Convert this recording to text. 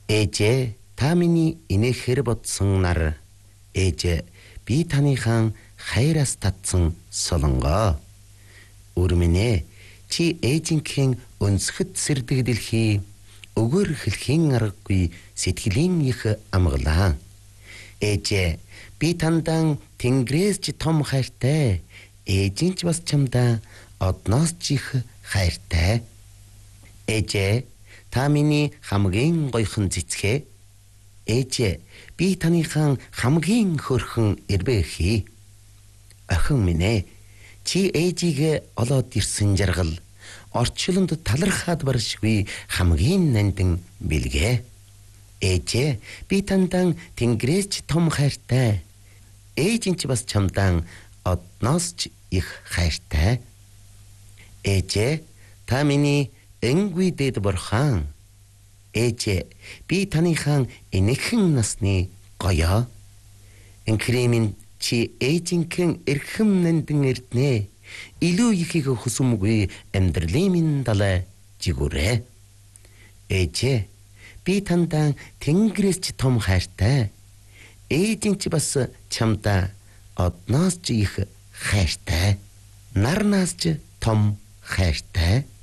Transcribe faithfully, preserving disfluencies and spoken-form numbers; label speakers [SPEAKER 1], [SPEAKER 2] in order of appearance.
[SPEAKER 1] Ээжээ, та миний инээхээр бодсон нар. Ээжээ, би таныхан хайраас татсан солонгоо. Өрмөнэ, чи ээжинхэн өнсгөд сэрдэг дэлхий, өгөр хэлхийн аргагүй сэтгэлийн их амгалаа. Ээжээ, би тандан Тэнгэрээс ч том хайртай, ээжийн ч бас чамдаа одноос ч их хайртай. Ээжээ, та миний хамгийн гойхон цэцгээ. Ээжээ, би таныхан хамгийн хөөрхөн эрбэхий. Охин минь ээ, чи ээжигээ олоод ирсэн жаргал, орчлонд талархаад баршгүй хамгийн нандин бэлгээ. Ээжээ, би тандан Тэнгэрээс ч том хайртай, ээжийн ч бас чамдан одноос ч их хайртай. Ээжээ, та миний энгүй дэд бурхан. Ээжээ, би таныхан энэхэн насны гоёо. Энхрэмин чи ээжинхэн эрхэм нандин эрднэ, илүү ихийг хүсэмгүй амьдралын минь далай жигүрэ. Ээжээ, би тандан Тэнгэрээс ч том хайртай, ээжийн ч бас чамдаа одноос ч их хайртай, нарнаас ч том хайртай.